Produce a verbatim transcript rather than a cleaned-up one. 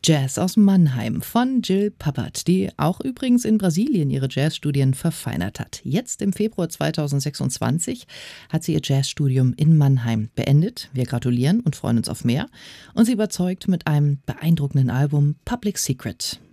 Jazz aus Mannheim von Jill Pappert, die auch übrigens in Brasilien ihre Jazzstudien verfeinert hat. Jetzt im Februar zweitausendsechsundzwanzig hat sie ihr Jazzstudium in Mannheim beendet. Wir gratulieren und freuen uns auf mehr. Und sie überzeugt mit einem beeindruckenden Album Public Secret.